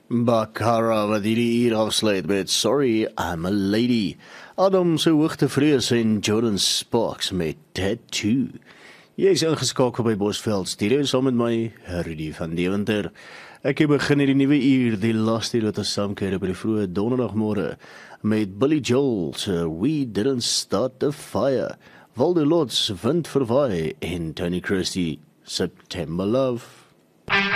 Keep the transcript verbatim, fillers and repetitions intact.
Baccara wat hierdie uur afsluit met Sorry, I'm a Lady. Adam se hoogtevrees en Jordan Sparks met Tattoo. Jy is ingeskakel by Bosveld Studio saam met my, Rudy van Deventer. Ek het begin hierdie nuwe uur, die laaste uur wat ons saamkeer op die vroeë donderdagmôre, met Billy Joel se We Didn't Start the Fire, Waldo Lotz, Wind Verwaai en Tony Christie, September Love.